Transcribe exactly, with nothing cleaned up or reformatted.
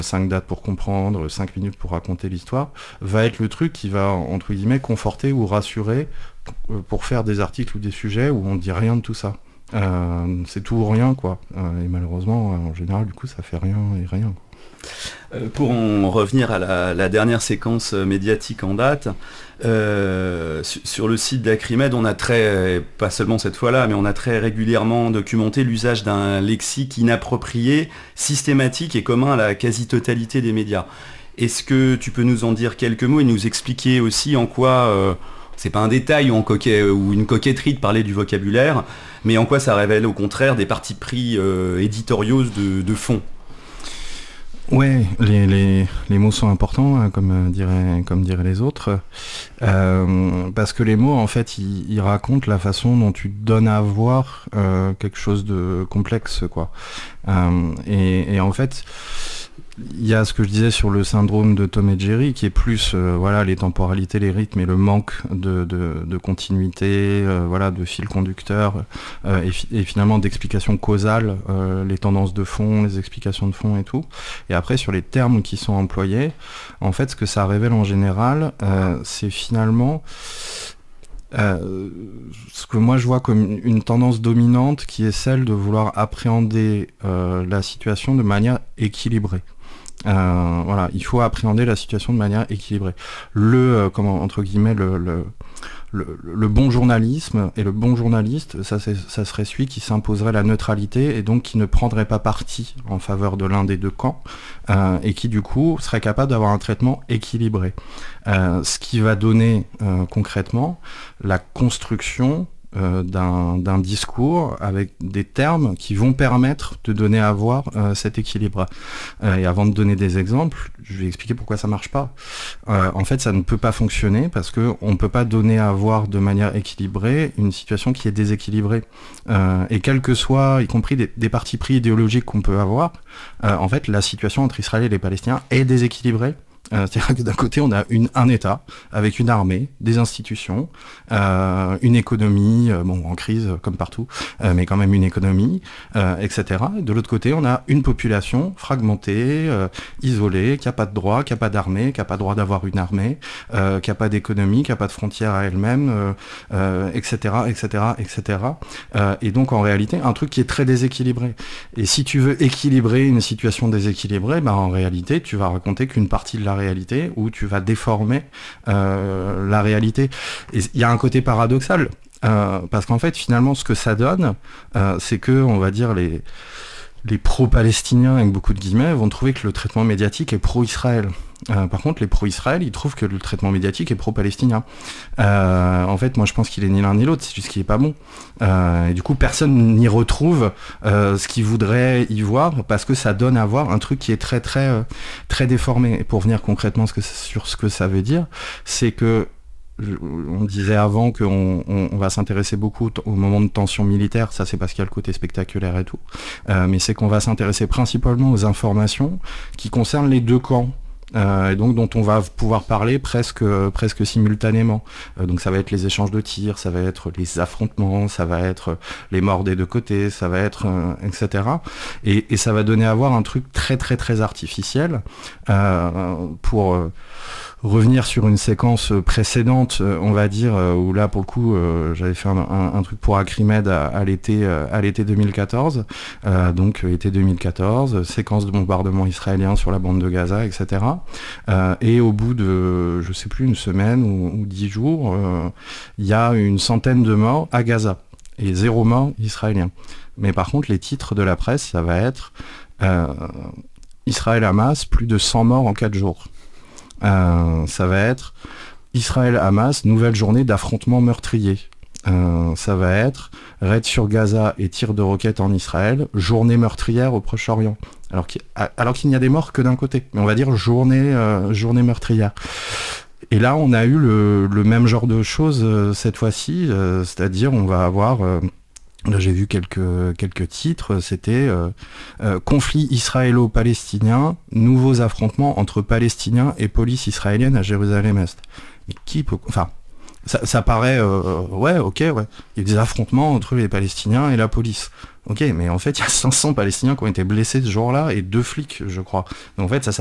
cinq dates pour comprendre, cinq minutes pour raconter l'histoire, va être le truc qui va, entre guillemets, conforter ou rassurer pour faire des articles ou des sujets où on dit rien de tout ça. Euh, c'est tout ou rien, quoi. Euh, et malheureusement, en général, du coup, ça fait rien et rien, quoi. Euh, pour en revenir à la, la dernière séquence médiatique en date, euh, su, sur le site d'Acrimed, on a très, pas seulement cette fois-là, mais on a très régulièrement documenté l'usage d'un lexique inapproprié, systématique et commun à la quasi-totalité des médias. Est-ce que tu peux nous en dire quelques mots et nous expliquer aussi en quoi, euh, c'est pas un détail ou, en coquet, ou une coquetterie de parler du vocabulaire, mais en quoi ça révèle au contraire des partis pris euh, éditoriaux de, de fond? Ouais, les, les, les mots sont importants, hein, comme, euh, diraient, comme diraient les autres, euh, parce que les mots, en fait, ils, ils racontent la façon dont tu donnes à voir euh, quelque chose de complexe, quoi. Euh, et, et en fait, il y a ce que je disais sur le syndrome de Tom et Jerry, qui est plus euh, voilà, les temporalités, les rythmes et le manque de, de, de continuité, euh, voilà, de fil conducteur euh, et, fi- et finalement d'explications causales, euh, les tendances de fond, les explications de fond et tout. Et après, sur les termes qui sont employés, en fait, ce que ça révèle en général, euh, c'est finalement... Euh, ce que moi je vois comme une, une tendance dominante qui est celle de vouloir appréhender euh, la situation de manière équilibrée. Euh, voilà, il faut appréhender la situation de manière équilibrée. Le, euh, comment, entre guillemets, le, le, le, le bon journalisme et le bon journaliste, ça, c'est, ça serait celui qui s'imposerait la neutralité et donc qui ne prendrait pas parti en faveur de l'un des deux camps euh, et qui du coup serait capable d'avoir un traitement équilibré. Euh, ce qui va donner euh, concrètement la construction Euh, d'un, d'un discours avec des termes qui vont permettre de donner à voir euh, cet équilibre. Euh, et avant de donner des exemples, je vais expliquer pourquoi ça marche pas. Euh, en fait, ça ne peut pas fonctionner parce que on peut pas donner à voir de manière équilibrée une situation qui est déséquilibrée. Euh, et quel que soit, y compris des, des partis pris idéologiques qu'on peut avoir, euh, en fait, la situation entre Israël et les Palestiniens est déséquilibrée. Euh, c'est-à-dire que d'un côté, on a une, un État avec une armée, des institutions, euh, une économie, euh, bon, en crise comme partout, euh, mais quand même une économie, euh, et cetera. Et de l'autre côté, on a une population fragmentée, euh, isolée, qui n'a pas de droit, qui n'a pas d'armée, qui n'a pas droit d'avoir une armée, euh, qui n'a pas d'économie, qui n'a pas de frontières à elle-même, euh, euh, et cetera, et cetera, et cetera. Euh, et donc, en réalité, un truc qui est très déséquilibré. Et si tu veux équilibrer une situation déséquilibrée, bah, en réalité, tu vas raconter qu'une partie de la réalité, où tu vas déformer euh, la réalité. Et il y a un côté paradoxal, euh, parce qu'en fait, finalement, ce que ça donne, euh, c'est que, on va dire, les, les pro-palestiniens, avec beaucoup de guillemets, vont trouver que le traitement médiatique est pro-Israël. Euh, par contre, les pro-Israël, ils trouvent que le traitement médiatique est pro-palestinien. Euh, en fait, moi, je pense qu'il est ni l'un ni l'autre, c'est juste qu'il est pas bon. Euh, et du coup, personne n'y retrouve euh, ce qu'il voudrait y voir, parce que ça donne à voir un truc qui est très, très, euh, très déformé. Et pour venir concrètement ce que, sur ce que ça veut dire, c'est que on disait avant qu'on on, on va s'intéresser beaucoup au moment de tension militaire, ça c'est parce qu'il y a le côté spectaculaire et tout, euh, mais c'est qu'on va s'intéresser principalement aux informations qui concernent les deux camps. Euh, et donc dont on va pouvoir parler presque presque simultanément. Euh, donc ça va être les échanges de tirs, ça va être les affrontements, ça va être les morts des deux côtés, ça va être euh, et cetera. Et, et ça va donner à voir un truc très très très artificiel euh, pour euh, revenir sur une séquence précédente, on va dire, où là pour le coup euh, j'avais fait un, un, un truc pour Acrimed à, à l'été à l'été deux mille quatorze, euh, donc été deux mille quatorze, séquence de bombardement israélien sur la bande de Gaza, et cetera. Euh, et au bout de, je sais plus, une semaine ou, ou dix jours, il euh, y a une centaine de morts à Gaza et zéro mort israélien. Mais par contre, les titres de la presse, ça va être euh, Israël-Hamas, plus de cent morts en quatre jours. Euh, ça va être Israël-Hamas, nouvelle journée d'affrontements meurtriers. Euh, ça va être raid sur Gaza et tir de roquettes en Israël, journée meurtrière au Proche-Orient. Alors qu'il, alors qu'il n'y a des morts que d'un côté, mais on va dire journée, euh, journée meurtrière. Et là, on a eu le, le même genre de choses euh, cette fois-ci, euh, c'est-à-dire on va avoir... Euh, Là, j'ai vu quelques quelques titres, c'était euh, euh, conflit israélo-palestinien, nouveaux affrontements entre Palestiniens et police israélienne à Jérusalem-Est. Mais qui peut, enfin, Ça, ça paraît, euh, ouais, ok, ouais. Il y a des affrontements entre les Palestiniens et la police. Ok, mais en fait, il y a cinq cents Palestiniens qui ont été blessés ce jour-là et deux flics, je crois. Donc en fait, ça